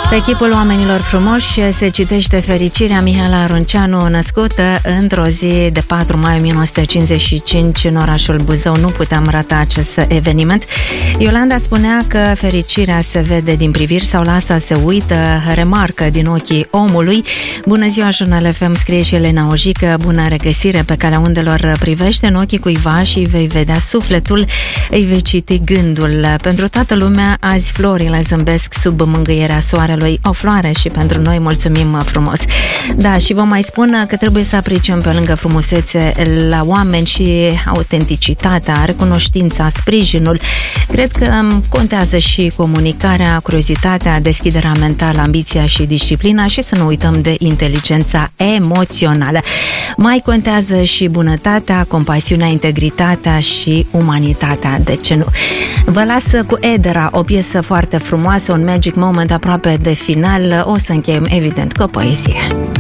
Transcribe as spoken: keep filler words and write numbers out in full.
Pe chipul oamenilor frumoși se citește fericirea Mihaela Runceanu, născută într-o zi de patru mai o mie nouă sute cincizeci și cinci în orașul Buzău. Nu puteam rata acest eveniment. Iolanda spunea că fericirea se vede din priviri sau la asta se uită, remarcă din ochii omului. Bună ziua, Jurnal F M, scrie și Elena Ojică. Bună regăsire pe calea undelor, privește în ochii cuiva și vei vedea sufletul, îi vei citi gândul. Pentru toată lumea, azi florile zâmbesc sub mângâierea soarelui. O floare și pentru noi, mulțumim frumos. Da, și vă mai spun că trebuie să apreciem pe lângă frumusețe la oameni și autenticitatea, recunoștința, sprijinul. Cred că contează și comunicarea, curiozitatea, deschiderea mentală, ambiția și disciplina și să nu uităm de inteligența emoțională. Mai contează și bunătatea, compasiunea, integritatea și umanitatea, de ce nu? Vă las cu Edera, o piesă foarte frumoasă, un magic moment aproape de final. O să încheiem evident cu o poezie.